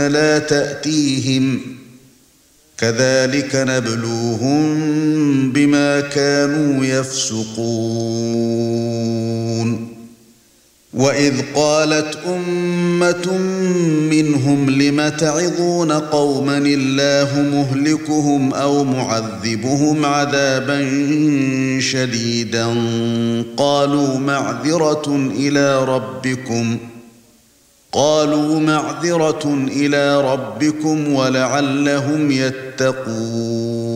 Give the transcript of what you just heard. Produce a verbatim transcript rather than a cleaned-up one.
لا تأتيهم كذلك نبلوهم بما كانوا يفسقون وإذ قالت أمة منهم لم تعظون قوما الله مهلكهم أو معذبهم عذابا شديدا قالوا معذرة إلى ربكم قالوا معذرة إلى ربكم ولعلهم يتقون